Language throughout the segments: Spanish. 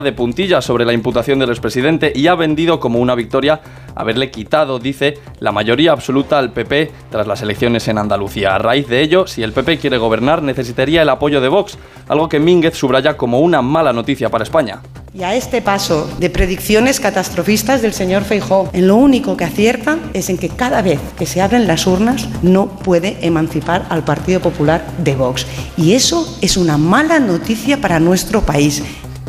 de puntillas sobre la imputación del expresidente y ha vendido como una victoria haberle quitado, dice, la mayoría absoluta al PP tras las elecciones en Andalucía. A raíz de ello, si el PP quiere gobernar, necesitaría el apoyo de Vox, algo que Mínguez subraya como una mala noticia para España. Y a este paso de predicciones catastrofistas del señor Feijóo, en lo único que acierta es en que cada vez que se abren las urnas no puede emancipar al Partido Popular de Vox. Y eso es una mala noticia para nuestro país.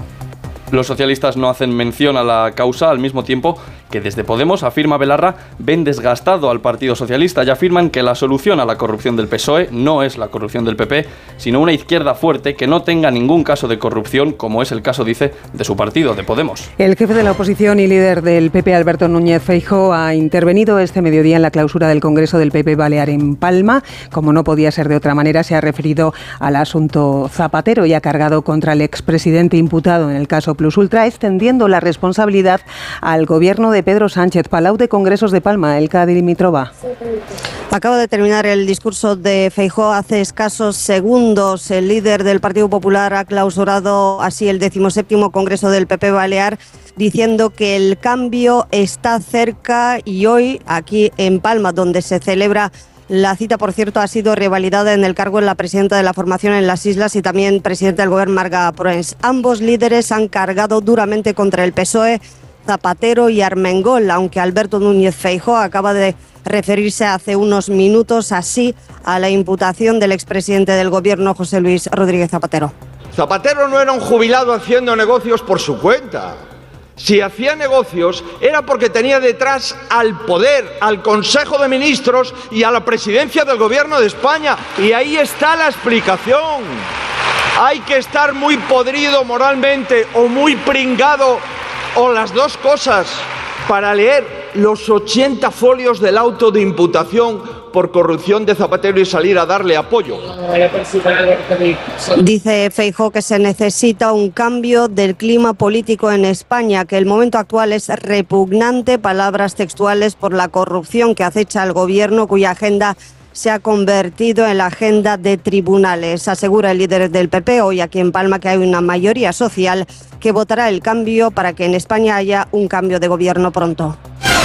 Los socialistas no hacen mención a la causa, al mismo tiempo que desde Podemos, afirma Belarra, ven desgastado al Partido Socialista y afirman que la solución a la corrupción del PSOE no es la corrupción del PP, sino una izquierda fuerte que no tenga ningún caso de corrupción, como es el caso, dice, de su partido, de Podemos. El jefe de la oposición y líder del PP, Alberto Núñez Feijóo, ha intervenido este mediodía en la clausura del Congreso del PP Balear en Palma. Como no podía ser de otra manera, se ha referido al asunto Zapatero y ha cargado contra el expresidente imputado en el caso Plus Ultra, extendiendo la responsabilidad al gobierno de Pedro Sánchez. Palau de Congresos de Palma, Elka Dimitrova. Acaba de terminar el discurso de Feijóo hace escasos segundos. El líder del Partido Popular ha clausurado así el 17º Congreso del PP Balear, diciendo que el cambio está cerca y hoy, aquí en Palma, donde se celebra la cita, por cierto, ha sido revalidada en el cargo en la presidenta de la formación en las islas y también presidenta del gobierno, Marga Proens. Ambos líderes han cargado duramente contra el PSOE, Zapatero y Armengol, aunque Alberto Núñez Feijóo acaba de referirse hace unos minutos así a la imputación del expresidente del gobierno, José Luis Rodríguez Zapatero. Zapatero no era un jubilado haciendo negocios por su cuenta. Si hacía negocios era porque tenía detrás al poder, al Consejo de Ministros y a la presidencia del Gobierno de España. Y ahí está la explicación. Hay que estar muy podrido moralmente o muy pringado o las dos cosas para leer los 80 folios del auto de imputación por corrupción de Zapatero y salir a darle apoyo. Dice Feijóo que se necesita un cambio del clima político en España, que el momento actual es repugnante, palabras textuales, por la corrupción que acecha al gobierno, cuya agenda se ha convertido en la agenda de tribunales. Asegura el líder del PP hoy aquí en Palma que hay una mayoría social que votará el cambio para que en España haya un cambio de gobierno pronto.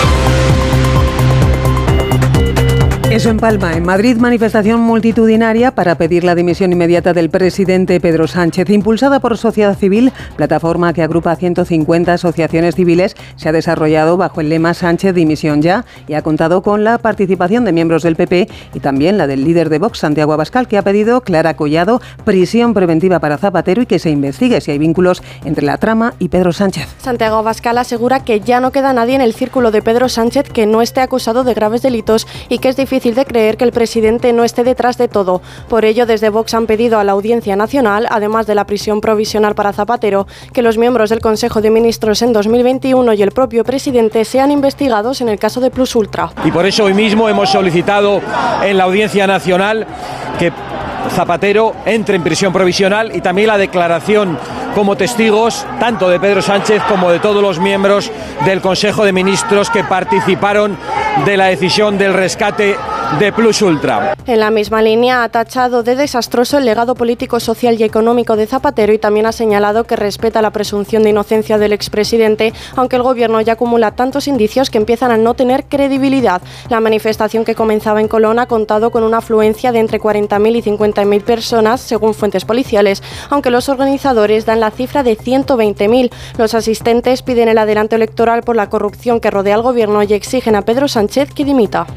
Eso en Palma. En Madrid, manifestación multitudinaria para pedir la dimisión inmediata del presidente Pedro Sánchez. Impulsada por Sociedad Civil, plataforma que agrupa a 150 asociaciones civiles, se ha desarrollado bajo el lema Sánchez dimisión ya y ha contado con la participación de miembros del PP y también la del líder de Vox, Santiago Abascal, que ha pedido, Clara Collado, prisión preventiva para Zapatero y que se investigue si hay vínculos entre la trama y Pedro Sánchez. Santiago Abascal asegura que ya no queda nadie en el círculo de Pedro Sánchez que no esté acusado de graves delitos y que es difícil de creer que el presidente no esté detrás de todo. Por ello, desde Vox han pedido a la Audiencia Nacional, además de la prisión provisional para Zapatero, que los miembros del Consejo de Ministros en 2021 y el propio presidente sean investigados en el caso de Plus Ultra. Y por eso hoy mismo hemos solicitado en la Audiencia Nacional que Zapatero entre en prisión provisional y también la declaración como testigos tanto de Pedro Sánchez como de todos los miembros del Consejo de Ministros que participaron de la decisión del rescate de Plus Ultra. En la misma línea ha tachado de desastroso el legado político, social y económico de Zapatero y también ha señalado que respeta la presunción de inocencia del expresidente, aunque el gobierno ya acumula tantos indicios que empiezan a no tener credibilidad. La manifestación, que comenzaba en Colón, ha contado con una afluencia de entre 40.000 y 50.000 personas, según fuentes policiales, aunque los organizadores dan la cifra de 120.000. Los asistentes piden el adelanto electoral por la corrupción que rodea al gobierno y exigen a Pedro Sánchez que dimita.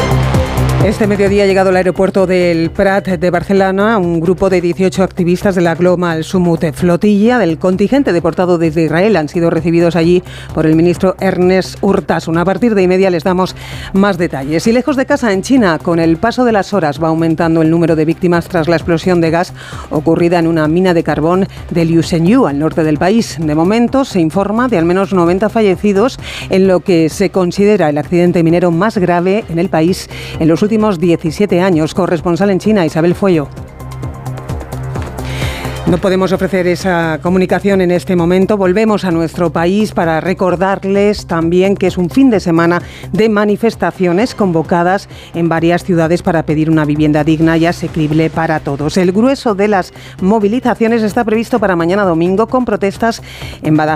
Este mediodía ha llegado al aeropuerto del Prat de Barcelona un grupo de 18 activistas de la Global Summit Flotilla del contingente deportado desde Israel. Han sido recibidos allí por el ministro Ernest Urtasun. A partir de 1:30 les damos más detalles. Y lejos de casa, en China, con el paso de las horas va aumentando el número de víctimas tras la explosión de gas ocurrida en una mina de carbón de Liushengyu, al norte del país. De momento se informa de al menos 90 fallecidos en lo que se considera el accidente minero más grave en el país en los últimos 17 años. Corresponsal en China, Isabel Fuello. No podemos ofrecer esa comunicación en este momento. Volvemos a nuestro país para recordarles también que es un fin de semana de manifestaciones convocadas en varias ciudades para pedir una vivienda digna y asequible para todos. El grueso de las movilizaciones está previsto para mañana domingo, con protestas en Badajoz,